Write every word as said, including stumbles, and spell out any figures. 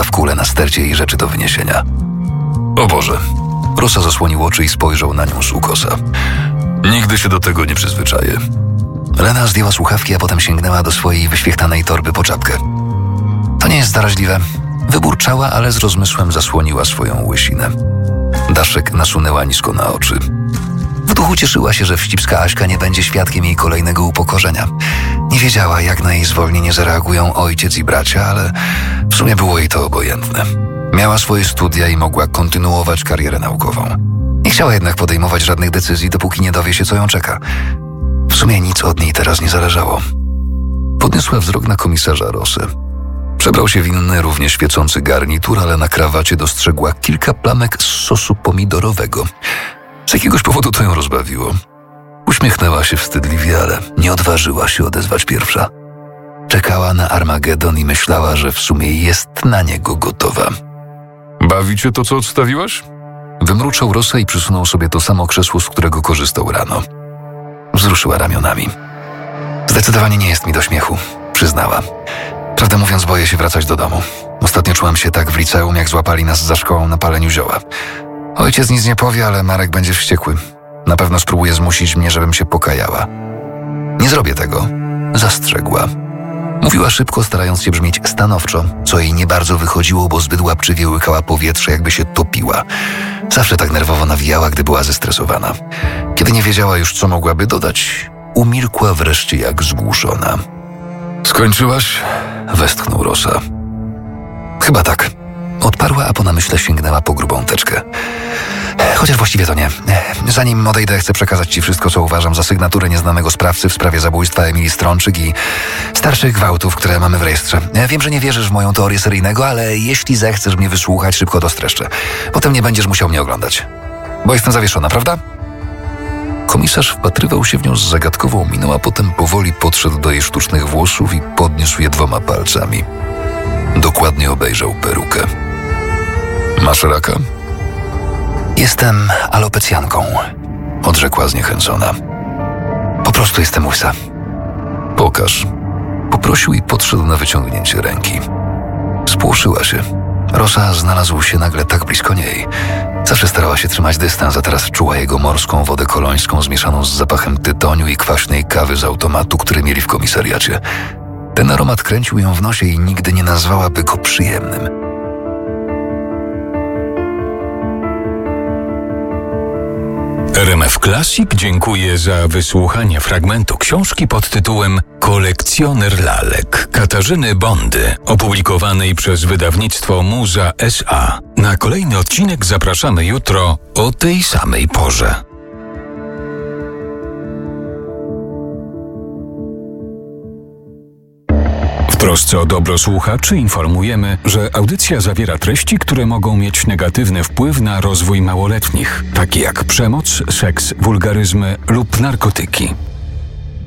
zamknięta w kule na stercie i rzeczy do wyniesienia. O Boże! Rosa zasłonił oczy i spojrzał na nią z ukosa. Nigdy się do tego nie przyzwyczaję. Lena zdjęła słuchawki, a potem sięgnęła do swojej wyświechtanej torby po czapkę. To nie jest zaraźliwe. Wyburczała, ale z rozmysłem zasłoniła swoją łysinę. Daszek nasunęła nisko na oczy. W duchu cieszyła się, że wścibska Aśka nie będzie świadkiem jej kolejnego upokorzenia. Nie wiedziała, jak na jej zwolnienie zareagują ojciec i bracia, ale w sumie było jej to obojętne. Miała swoje studia i mogła kontynuować karierę naukową. Nie chciała jednak podejmować żadnych decyzji, dopóki nie dowie się, co ją czeka. W sumie nic od niej teraz nie zależało. Podniosła wzrok na komisarza Rosę. Przebrał się w inny, równie świecący garnitur, ale na krawacie dostrzegła kilka plamek z sosu pomidorowego. Z jakiegoś powodu to ją rozbawiło. Uśmiechnęła się wstydliwie, ale nie odważyła się odezwać pierwsza. Czekała na Armagedon i myślała, że w sumie jest na niego gotowa. Bawi cię to, co odstawiłaś? Wymruczał Rosa i przysunął sobie to samo krzesło, z którego korzystał rano. Wzruszyła ramionami. Zdecydowanie nie jest mi do śmiechu, przyznała. Prawdę mówiąc, boję się wracać do domu. Ostatnio czułam się tak w liceum, jak złapali nas za szkołą na paleniu zioła. Ojciec nic nie powie, ale Marek będzie wściekły. Na pewno spróbuje zmusić mnie, żebym się pokajała. Nie zrobię tego, zastrzegła. Mówiła szybko, starając się brzmieć stanowczo, co jej nie bardzo wychodziło, bo zbyt łapczywie łykała powietrze, jakby się topiła. Zawsze tak nerwowo nawijała, gdy była zestresowana. Kiedy nie wiedziała już, co mogłaby dodać, umilkła wreszcie jak zgłuszona. Skończyłaś? Westchnął Rosa. Chyba tak. Odparła, a po namyśle sięgnęła po grubą teczkę. Chociaż właściwie to nie. Zanim odejdę, chcę przekazać ci wszystko, co uważam za sygnaturę nieznanego sprawcy w sprawie zabójstwa Emilii Strączyk i starszych gwałtów, które mamy w rejestrze. Wiem, że nie wierzysz w moją teorię seryjnego, ale jeśli zechcesz mnie wysłuchać, szybko to streszczę. Potem nie będziesz musiał mnie oglądać. Bo jestem zawieszona, prawda? Komisarz wpatrywał się w nią z zagadkową miną, a potem powoli podszedł do jej sztucznych włosów i podniósł je dwoma palcami. Dokładnie obejrzał perukę. Masz raka? Jestem alopecjanką, odrzekła zniechęcona. Po prostu jestem łysa. Pokaż. Poprosił i podszedł na wyciągnięcie ręki. Spłoszyła się. Rosa znalazł się nagle tak blisko niej. Zawsze starała się trzymać dystans, a teraz czuła jego morską wodę kolońską zmieszaną z zapachem tytoniu i kwaśnej kawy z automatu, który mieli w komisariacie. Ten aromat kręcił ją w nosie i nigdy nie nazwałaby go przyjemnym. R M F Classic dziękuję za wysłuchanie fragmentu książki pod tytułem Kolekcjoner lalek Katarzyny Bondy, opublikowanej przez wydawnictwo Muza S A. Na kolejny odcinek zapraszamy jutro o tej samej porze. W trosce o dobro słuchaczy informujemy, że audycja zawiera treści, które mogą mieć negatywny wpływ na rozwój małoletnich, takie jak przemoc, seks, wulgaryzmy lub narkotyki.